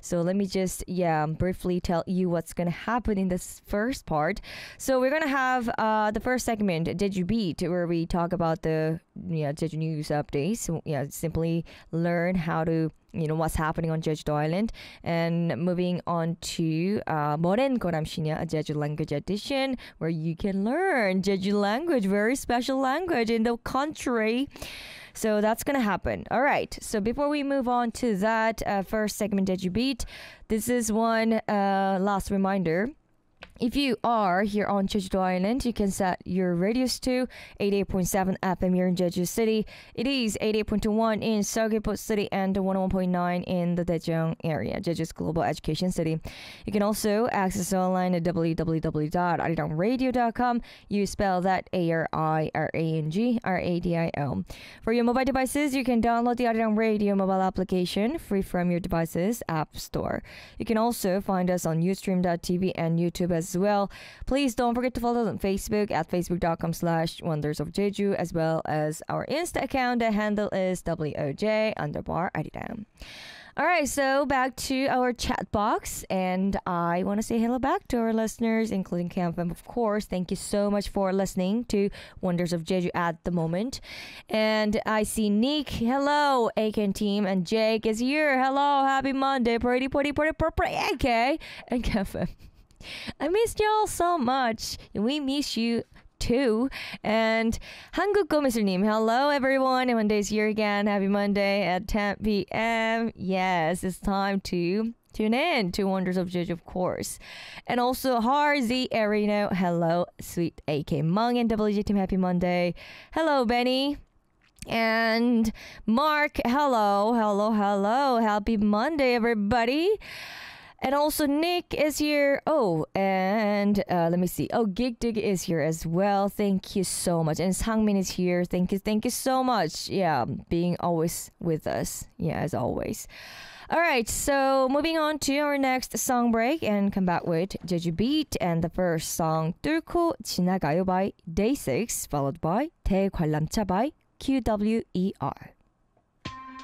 So let me just briefly tell you what's gonna happen in this first part. So we're gonna have the first segment, Jeju Beat, where we talk about the Jeju news updates. So, simply learn how to what's happening on Jeju Island, and moving on to Moren Koramshinya, a Jeju language edition, where you can learn Jeju language, very special language in the country. So that's gonna happen. All right. So before we move on to that first segment, Jeju Beat, this is one last reminder. If you are here on Jeju Island, you can set your radios to 88.7 FM here in Jeju City. It is 88.1 in Seogwipo City and 101.9 in the Daejeong area, Jeju's global education city. You can also access online at www.arirangradio.com. You spell that ARIRANGRADIO. For your mobile devices, you can download the Arirang Radio mobile application free from your device's app store. You can also find us on Ustream.tv and YouTube as well. Please don't forget to follow us on Facebook at facebook.com/wondersofjeju, as well as our Insta account. The handle is WOJ_Arirang. Alright, so back to our chat box, and I want to say hello back to our listeners, including Camfam, of course. Thank you so much for listening to Wonders of Jeju at the moment. And I see Nick, hello, Aiken team, and Jake is here. Hello, happy Monday, pretty, AK, and Camfam. I missed y'all so much. We miss you too. And 한국고미술님, hello everyone. Monday's here again. Happy Monday at 10 p.m. Yes, it's time to tune in to Wonders of Jeju, of course. And also Harzi Arino, hello, sweet AK Mung and WJ team. Happy Monday. Hello, Benny. And Mark, hello. Happy Monday, everybody. And also Nick is here. Oh, and let me see. Oh, Gig Dig is here as well. Thank you so much. And Sangmin is here. Thank you so much. Yeah, being always with us. Yeah, as always. All right, so moving on to our next song break and come back with Jeju Beat and the first song 뚫고 지나가요 by Day6, followed by 대관람차 by QWER.